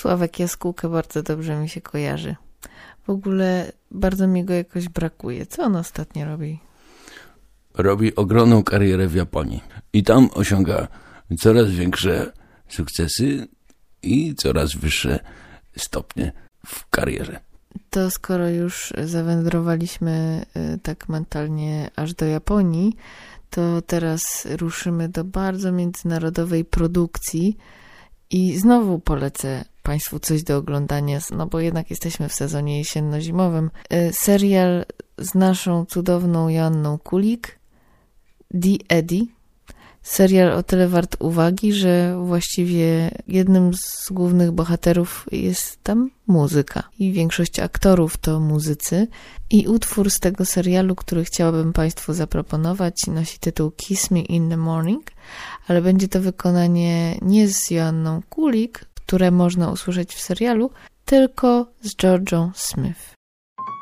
Sławek Jaskółka bardzo dobrze mi się kojarzy. W ogóle bardzo mi go jakoś brakuje. Co on ostatnio robi? Robi ogromną karierę w Japonii i tam osiąga coraz większe sukcesy i coraz wyższe stopnie w karierze. To skoro już zawędrowaliśmy tak mentalnie aż do Japonii, to teraz ruszymy do bardzo międzynarodowej produkcji i znowu polecę Państwu coś do oglądania, no bo jednak jesteśmy w sezonie jesienno-zimowym. Serial z naszą cudowną Joanną Kulik, The Eddie. Serial o tyle wart uwagi, że właściwie jednym z głównych bohaterów jest tam muzyka i większość aktorów to muzycy. I utwór z tego serialu, który chciałabym Państwu zaproponować, nosi tytuł Kiss Me in the Morning, ale będzie to wykonanie nie z Joanną Kulik, które można usłyszeć w serialu, tylko z Georgią Smith.